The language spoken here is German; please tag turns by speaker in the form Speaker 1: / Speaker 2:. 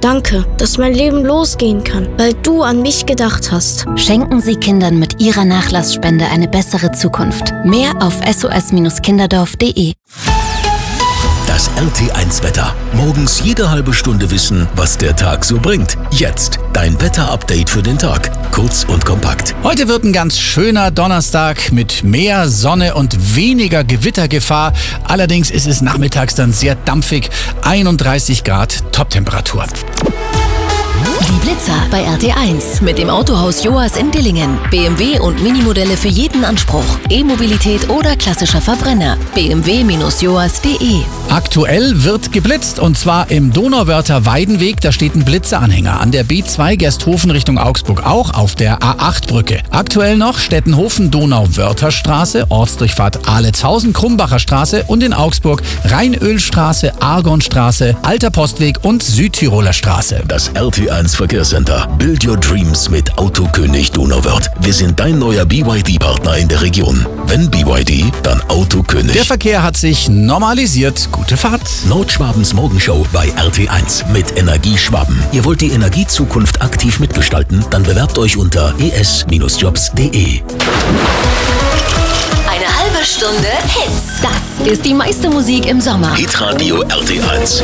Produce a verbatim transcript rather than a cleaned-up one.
Speaker 1: Danke, dass mein Leben losgehen kann, weil du an mich gedacht hast.
Speaker 2: Schenken Sie Kindern mit Ihrer Nachlassspende eine bessere Zukunft. Mehr auf s o s kinderdorf punkt d e.
Speaker 3: Das R T eins Wetter. Morgens jede halbe Stunde wissen, was der Tag so bringt. Jetzt dein Wetter-Update für den Tag. Kurz und kompakt.
Speaker 4: Heute wird ein ganz schöner Donnerstag mit mehr Sonne und weniger Gewittergefahr. Allerdings ist es nachmittags dann sehr dampfig. einunddreißig Grad Toptemperatur.
Speaker 2: Die Blitzer bei R T eins mit dem Autohaus Joas in Dillingen. B M W und Minimodelle für jeden Anspruch. E-Mobilität oder klassischer Verbrenner. b m w Bindestrich joas punkt d e.
Speaker 4: Aktuell wird geblitzt und zwar im Donauwörther Weidenweg. Da steht ein Blitzeranhänger. An der B zwei Gersthofen Richtung Augsburg auch, auf der A acht Brücke. Aktuell noch Stettenhofen-Donauwörther-Straße, Ortsdurchfahrt Aletshausen, Krumbacher Straße und in Augsburg Rheinölstraße, Argonstraße, Alter Postweg und Südtiroler Straße.
Speaker 3: Das R T eins Verkehrscenter. Build your dreams mit Autokönig Donauwörth. Wir sind dein neuer B Y D-Partner in der Region. Wenn B Y D, dann Autokönig.
Speaker 4: Der Verkehr hat sich normalisiert. Gute Fahrt.
Speaker 3: Nordschwabens Morgenshow bei R T eins mit Energie Schwaben. Ihr wollt die Energiezukunft aktiv mitgestalten? Dann bewerbt euch unter e s jobs punkt d e.
Speaker 2: Eine halbe Stunde Hits. Das ist die meiste Musik im Sommer.
Speaker 3: Hitradio R T eins.